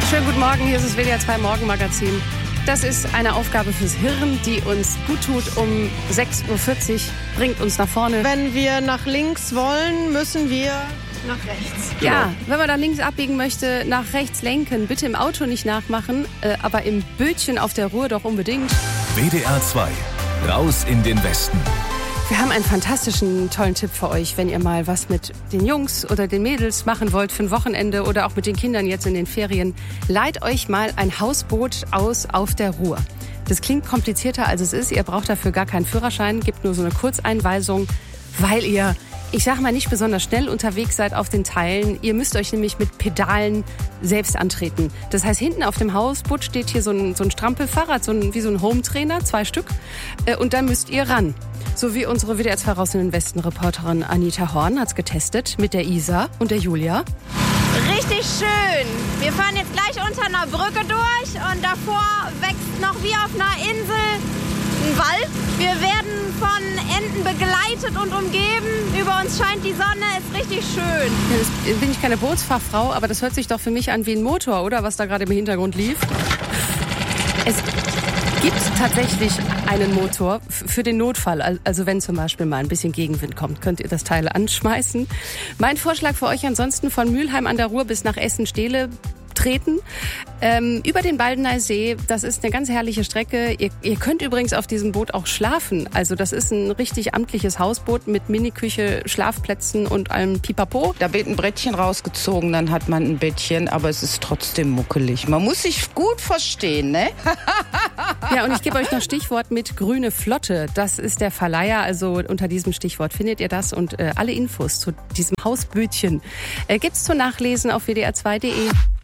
Schönen guten Morgen, hier ist das WDR 2 Morgenmagazin. Das ist eine Aufgabe fürs Hirn, die uns gut tut. Um 6.40 Uhr bringt uns nach vorne. Wenn wir nach links wollen, müssen wir nach rechts. Ja, wenn man da links abbiegen möchte, nach rechts lenken. Bitte im Auto nicht nachmachen, aber im Bötchen auf der Ruhr doch unbedingt. WDR 2, raus in den Westen. Wir haben einen fantastischen, tollen Tipp für euch, wenn ihr mal was mit den Jungs oder den Mädels machen wollt für ein Wochenende oder auch mit den Kindern jetzt in den Ferien. Leiht euch mal ein Hausboot aus auf der Ruhr. Das klingt komplizierter, als es ist. Ihr braucht dafür gar keinen Führerschein, gibt nur so eine Kurzeinweisung, weil ihr, ich sag mal, nicht besonders schnell unterwegs seid auf den Teilen. Ihr müsst euch nämlich mit Pedalen selbst antreten. Das heißt, hinten auf dem Hausboot steht hier so ein Strampelfahrrad, wie so ein Hometrainer, 2 Stück. Und dann müsst ihr ran. So wie unsere WDR 2 raus in den Westen-Reporterin Anita Horn hat's getestet mit der Isa und der Julia. Richtig schön. Wir fahren jetzt gleich unter einer Brücke durch und davor wächst noch wie auf einer Insel ein Wald. Wir werden von Enten begleitet und umgeben. Über uns scheint die Sonne, ist richtig schön. Ja, jetzt bin ich keine Bootsfachfrau, aber das hört sich doch für mich an wie ein Motor, oder? Was da gerade im Hintergrund lief. Es gibt tatsächlich einen Motor für den Notfall. Also wenn zum Beispiel mal ein bisschen Gegenwind kommt, könnt ihr das Teil anschmeißen. Mein Vorschlag für euch ansonsten: von Mülheim an der Ruhr bis nach Essen-Stehle treten, über den Baldener See. Das ist eine ganz herrliche Strecke. Ihr könnt übrigens auf diesem Boot auch schlafen. Also das ist ein richtig amtliches Hausboot mit Miniküche, Schlafplätzen und allem Pipapo. Da wird ein Brettchen rausgezogen, dann hat man ein Bettchen, aber es ist trotzdem muckelig. Man muss sich gut verstehen, ne? Ja, und ich gebe euch noch Stichwort mit Grüne Flotte. Das ist der Verleiher, also unter diesem Stichwort findet ihr das und alle Infos zu diesem Hausbötchen gibt's zum Nachlesen auf wdr2.de.